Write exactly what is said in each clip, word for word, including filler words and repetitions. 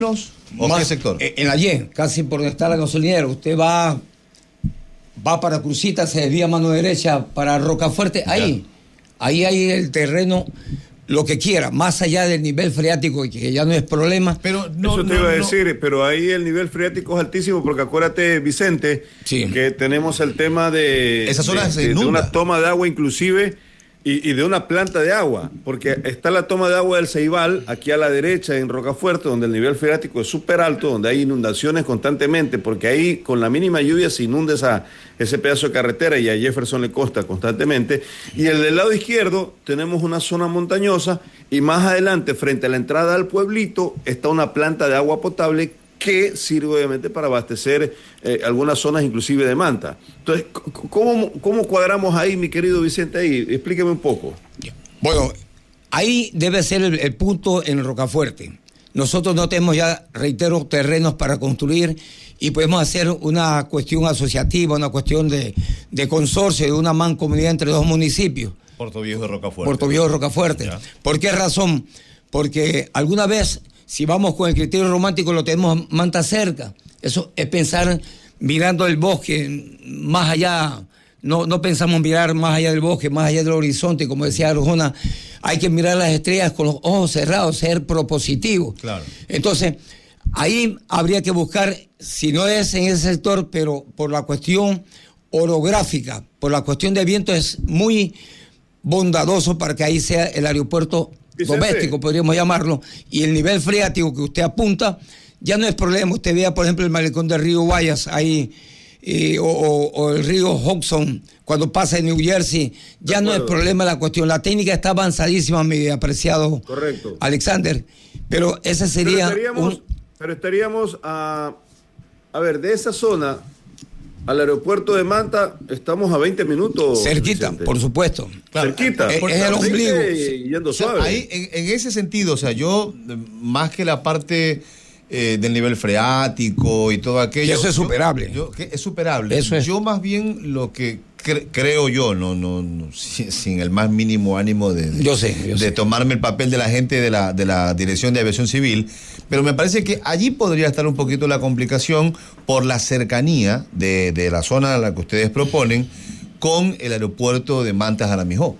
¿O más, qué sector? En la Y, casi por donde está la gasolinera. Usted va, va para Crucita, se desvía a mano derecha para Rocafuerte. Ahí, ya. ahí hay el terreno, lo que quiera, más allá del nivel freático, que ya no es problema. Pero no, Eso te no, iba a decir, no. pero ahí el nivel freático es altísimo, porque acuérdate, Vicente, sí. que tenemos el tema de, Esa zona de, se de, de inunda. una toma de agua inclusive, y, y de una planta de agua, porque está la toma de agua del Ceibal, aquí a la derecha en Rocafuerte, donde el nivel freático es súper alto, donde hay inundaciones constantemente, porque ahí con la mínima lluvia se inunda esa, ese pedazo de carretera, y a Jefferson le costa constantemente. Y el del lado izquierdo tenemos una zona montañosa, y más adelante, frente a la entrada al pueblito, está una planta de agua potable que sirve obviamente para abastecer eh, algunas zonas inclusive de Manta. Entonces, ¿cómo, ¿cómo cuadramos ahí, mi querido Vicente? Ahí, explíqueme un poco. Bueno, ahí debe ser el, el punto en Rocafuerte. Nosotros no tenemos ya, reitero, terrenos para construir, y podemos hacer una cuestión asociativa, una cuestión de, de consorcio, de una mancomunidad entre dos municipios. Puerto Viejo y Rocafuerte. Puerto Viejo y Rocafuerte. Ya. ¿Por qué razón? Porque alguna vez, si vamos con el criterio romántico, lo tenemos Manta cerca. Eso es pensar mirando el bosque más allá. No, no pensamos mirar más allá del bosque, más allá del horizonte. Como decía Arjona, hay que mirar las estrellas con los ojos cerrados, ser propositivo. Claro. Entonces, ahí habría que buscar, si no es en ese sector, pero por la cuestión orográfica, por la cuestión de viento, es muy bondadoso para que ahí sea el aeropuerto Vicente. Doméstico, podríamos llamarlo, y el nivel freático que usted apunta ya no es problema. Usted vea, por ejemplo, el malecón del río Guayas ahí, eh, o, o, o el río Hudson cuando pasa en New Jersey, ya no es problema la cuestión. La técnica está avanzadísima, mi apreciado Correcto. Alexander, pero ese sería pero estaríamos, un... pero estaríamos a, a ver, de esa zona al aeropuerto de Manta estamos a veinte minutos. Cerquita, Vicente. Por supuesto. Claro, cerquita. Es, es el ombligo. Y yendo o sea, suave. ahí, en, en ese sentido, o sea, yo, más que la parte eh, del nivel freático y todo aquello. Y eso es superable. Yo, yo, que es superable. Eso es. Yo más bien lo que cre creo yo, no, no, no sin, sin el más mínimo ánimo de, de, yo sé, yo de sé. tomarme el papel de la gente de la, de la Dirección de Aviación Civil, pero me parece que allí podría estar un poquito la complicación por la cercanía de, de la zona a la que ustedes proponen con el aeropuerto de Manta-Jaramijó.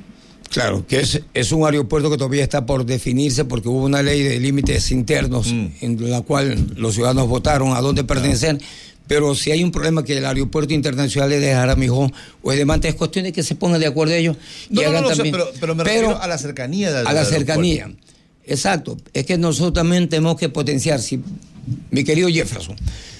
Claro, que es, es un aeropuerto que todavía está por definirse, porque hubo una ley de límites internos mm. en la cual los ciudadanos votaron a dónde pertenecen. Claro. Pero si hay un problema que el aeropuerto internacional es de Jaramijó o es de Manta, es cuestión de que se pongan de acuerdo ellos y no, hagan no, no, también. Pero, pero me pero refiero a la cercanía del A la cercanía. Exacto. Es que nosotros también tenemos que potenciar. Si, mi querido Jefferson,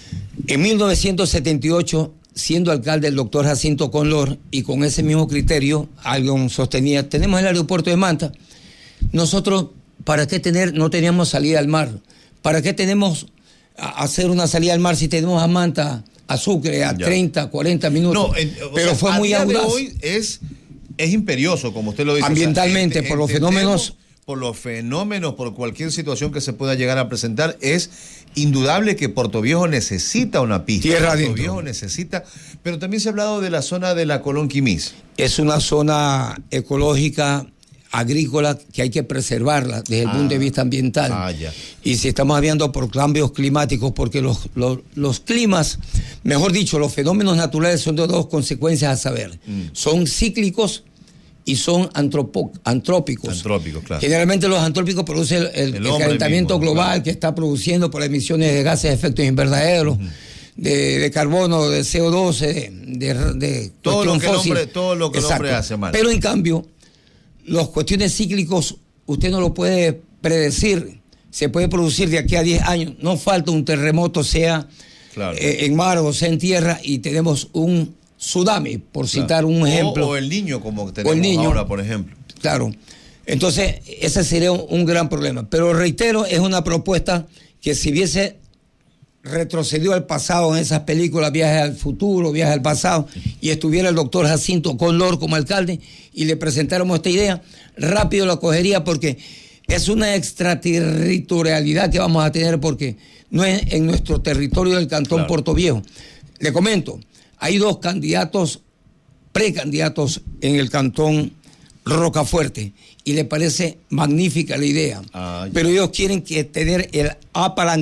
en mil novecientos setenta y ocho, siendo alcalde el doctor Jacinto Conlor, y con ese mismo criterio, alguien sostenía, tenemos el aeropuerto de Manta. Nosotros, ¿para qué tener? No teníamos salida al mar. ¿Para qué tenemos a hacer una salida al mar si tenemos a Manta, a Sucre, a ya. treinta, cuarenta minutos? No, eh, pero sea, fue muy audaz. Hoy es, es imperioso, como usted lo dice. Ambientalmente, o sea, por los fenómenos... por los fenómenos, por cualquier situación que se pueda llegar a presentar, es indudable que Puerto Viejo necesita una pista. Tierra Puerto adentro. Viejo necesita, pero también se ha hablado de la zona de la Colón Quimís. Es una zona ecológica, agrícola, que hay que preservarla desde el ah, punto de vista ambiental. Ah, ya. Y si estamos hablando por cambios climáticos, porque los, los, los climas, mejor dicho, los fenómenos naturales son de dos consecuencias a saber. Mm. Son cíclicos y son antropo, antrópicos. Antrópicos, claro. Generalmente los antrópicos producen el, el, el, el calentamiento mismo, global, claro, que está produciendo por emisiones de gases de efecto invernadero, uh-huh, de, de carbono, de C O dos, de, de, de todo lo que fósil. el hombre, todo lo que el hombre hace mal. Pero en cambio, las cuestiones cíclicos usted no lo puede predecir. Se puede producir de aquí a diez años. No falta un terremoto, sea claro, eh, en mar o sea en tierra, y tenemos un tsunami, por claro, citar un ejemplo. O, o el niño, como tenemos niño, ahora, por ejemplo. Claro. Entonces, ese sería un, un gran problema. Pero reitero, es una propuesta que si hubiese retrocedido al pasado en esas películas, Viajes al Futuro, Viajes al Pasado, y estuviera el doctor Jacinto Conlor como alcalde y le presentáramos esta idea, rápido la cogería, porque es una extraterritorialidad que vamos a tener, porque no es en nuestro territorio del Cantón claro, Puerto Viejo. Le comento, hay dos candidatos, precandidatos en el Cantón Rocafuerte, y le parece magnífica la idea. Ah, pero ellos quieren que tener el apalancamiento